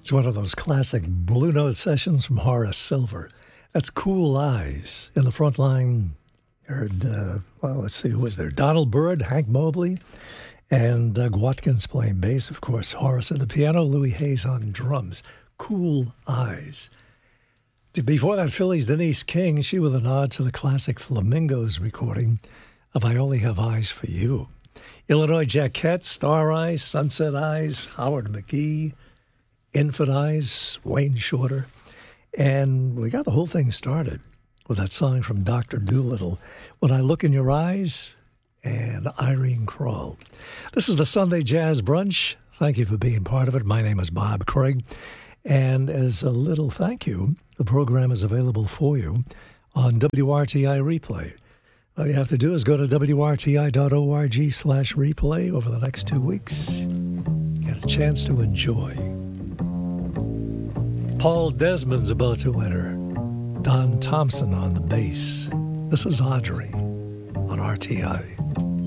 It's one of those classic Blue Note sessions from Horace Silver. That's Cool Eyes. In the front line, you heard, let's see, who was there? Donald Byrd, Hank Mobley, and Doug Watkins playing bass, of course. Horace at the piano, Louis Hayes on drums. Cool Eyes. Before that, Philly's Denise King, she with a nod to the classic Flamingos recording of I Only Have Eyes for You. Illinois Jacquette, Star Eyes, Sunset Eyes, Howard McGee, Infant Eyes, Wayne Shorter. And we got the whole thing started with that song from Dr. Dolittle, When I Look in Your Eyes, and Irene Kroll. This is the Sunday Jazz Brunch. Thank you for being part of it. My name is Bob Craig. And as a little thank you, the program is available for you on WRTI Replay. All you have to do is go to wrti.org/replay over the next 2 weeks. Get a chance to enjoy. Paul Desmond's about to enter. Don Thompson on the bass. This is Audrey on RTI.